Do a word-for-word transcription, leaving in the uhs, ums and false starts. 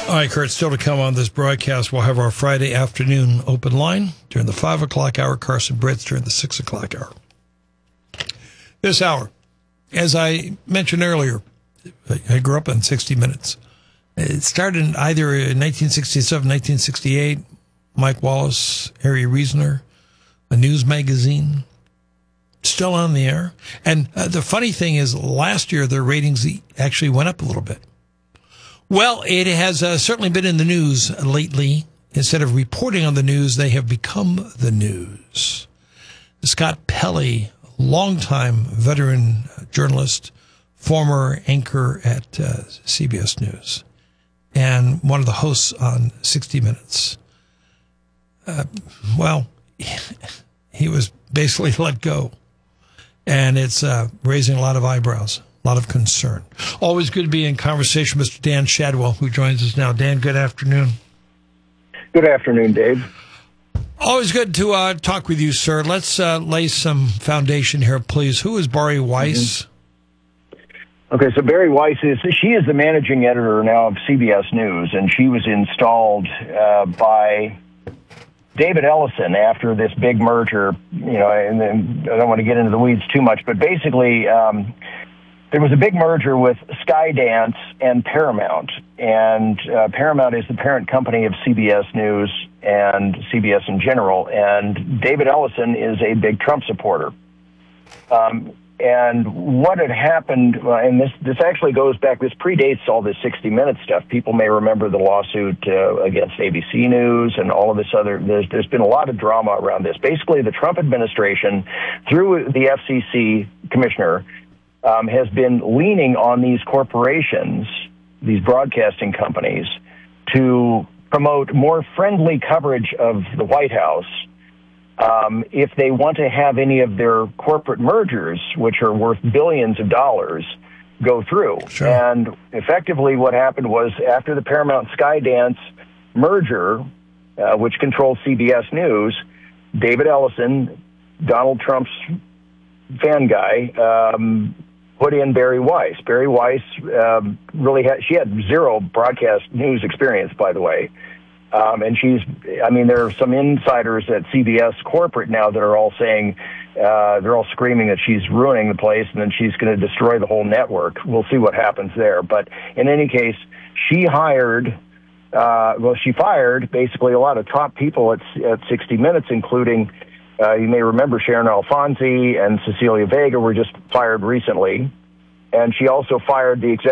All right, Kurt, still to come on this broadcast, we'll have our Friday afternoon open line during the five o'clock hour, Carson Britz during the six o'clock hour. This hour, as I mentioned earlier, I grew up on sixty minutes. It started either in nineteen sixty-seven, nineteen sixty-eight, Mike Wallace, Harry Reasoner, a news magazine, still on the air. And uh, the funny thing is, last year, their ratings actually went up a little bit. Well, it has uh, certainly been in the news lately. Instead of reporting on the news, they have become the news. Scott Pelley, longtime veteran journalist, former anchor at uh, C B S News, and one of the hosts on sixty minutes. Uh, well, he was basically let go, and it's uh, raising a lot of eyebrows. A lot of concern. Always good to be in conversation with Mister Dan Shadwell, who joins us now. Dan, good afternoon. Good afternoon, Dave. Always good to uh, talk with you, sir. Let's uh, lay some foundation here, please. Who is Bari Weiss? Mm-hmm. Okay, so Bari Weiss is, she is the managing editor now of C B S News, and she was installed uh, by David Ellison after this big merger. You know, and then I don't want to get into the weeds too much, but basically, um, there was a big merger with Skydance and Paramount, and uh, Paramount is the parent company of C B S News and C B S in general, and David Ellison is a big Trump supporter. Um, and what had happened, uh, and this, this actually goes back, this predates all this sixty minutes stuff. People may remember the lawsuit uh, against A B C News and all of this other, there's, there's been a lot of drama around this. Basically, the Trump administration, through the F C C commissioner, Um, has been leaning on these corporations, these broadcasting companies, to promote more friendly coverage of the White House um, if they want to have any of their corporate mergers, which are worth billions of dollars, go through. Sure. And effectively what happened was after the Paramount-Skydance merger, uh, which controlled C B S News, David Ellison, Donald Trump's fan guy, um, put in Bari Weiss. Bari Weiss um, really had, she had zero broadcast news experience, by the way. Um, and she's, I mean, there are some insiders at C B S corporate now that are all saying, uh, they're all screaming that she's ruining the place and then she's going to destroy the whole network. We'll see what happens there. But in any case, she hired, uh, well, she fired basically a lot of top people at, at sixty minutes, including Uh, you may remember Sharon Alfonsi and Cecilia Vega were just fired recently. And she also fired the executive